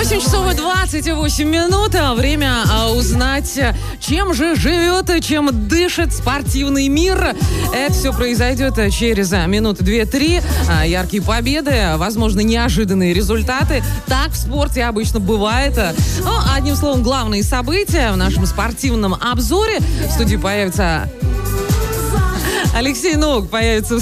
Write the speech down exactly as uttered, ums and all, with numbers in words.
восемь часов и двадцать восемь минут. Время узнать, чем же живет, чем дышит спортивный мир. Это все произойдет через минуты две-три. Яркие победы, возможно, неожиданные результаты. Так в спорте обычно бывает. Ну, одним словом, главные события в нашем спортивном обзоре. В студии появится Алексей Новик, появится